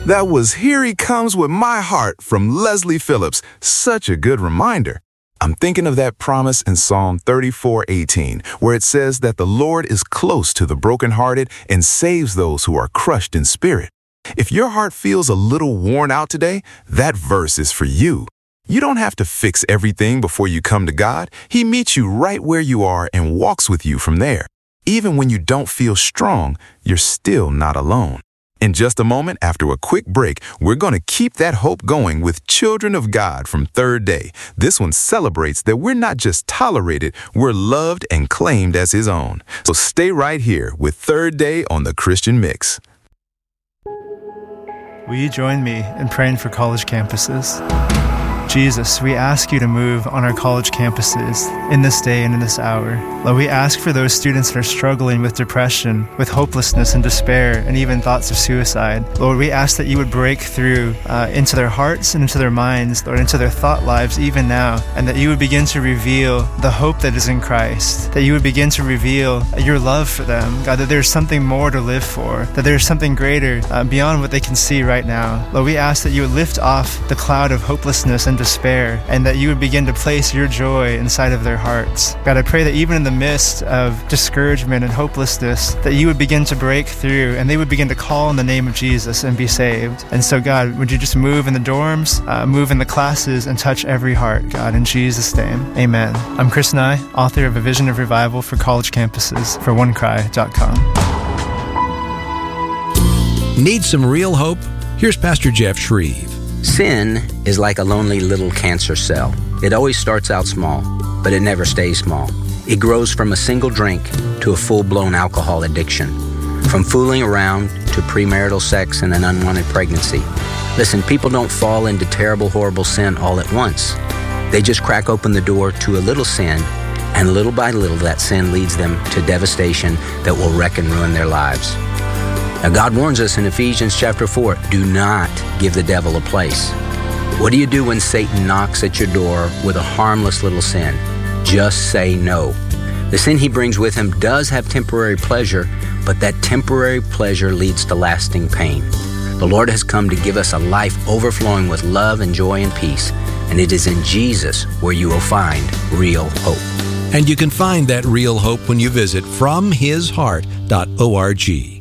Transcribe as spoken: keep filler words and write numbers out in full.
That was Here He Comes With My Heart from Leslie Phillips. Such a good reminder. I'm thinking of that promise in Psalm thirty-four eighteen, where it says that the Lord is close to the brokenhearted and saves those who are crushed in spirit. If your heart feels a little worn out today, that verse is for you. You don't have to fix everything before you come to God. He meets you right where you are and walks with you from there. Even when you don't feel strong, you're still not alone. In just a moment, after a quick break, we're going to keep that hope going with Children of God from Third Day. This one celebrates that we're not just tolerated, we're loved and claimed as His own. So stay right here with Third Day on the Christian Mix. Will you join me in praying for college campuses? Jesus, we ask you to move on our college campuses in this day and in this hour. Lord, we ask for those students that are struggling with depression, with hopelessness and despair, and even thoughts of suicide. Lord, we ask that you would break through uh, into their hearts and into their minds, Lord, into their thought lives even now, and that you would begin to reveal the hope that is in Christ, that you would begin to reveal your love for them, God, that there's something more to live for, that there's something greater uh, beyond what they can see right now. Lord, we ask that you would lift off the cloud of hopelessness and despair, and that you would begin to place your joy inside of their hearts. God, I pray that even in the midst of discouragement and hopelessness, that you would begin to break through and they would begin to call on the name of Jesus and be saved. And so, God, would you just move in the dorms, uh, move in the classes, and touch every heart, God, in Jesus' name, amen. I'm Chris Nye, author of A Vision of Revival for College Campuses for one cry dot com. Need some real hope? Here's Pastor Jeff Shreve. Sin is like a lonely little cancer cell. It always starts out small, but it never stays small. It grows from a single drink to a full-blown alcohol addiction, from fooling around to premarital sex and an unwanted pregnancy. Listen, people don't fall into terrible, horrible sin all at once. They just crack open the door to a little sin, and little by little that sin leads them to devastation that will wreck and ruin their lives. Now, God warns us in Ephesians chapter four, do not give the devil a place. What do you do when Satan knocks at your door with a harmless little sin? Just say no. The sin he brings with him does have temporary pleasure, but that temporary pleasure leads to lasting pain. The Lord has come to give us a life overflowing with love and joy and peace, and it is in Jesus where you will find real hope. And you can find that real hope when you visit from his heart dot org.